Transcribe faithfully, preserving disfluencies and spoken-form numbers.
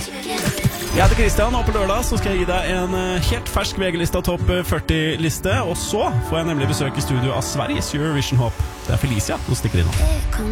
Jeg heter Kristian, og på lørdag så skal jeg gi deg en helt fersk V G-lista topp førti-liste. Og så får jeg nemlig besøk i studio av Sveriges Eurovision Hop. Det er Felicia som stikker inn nå.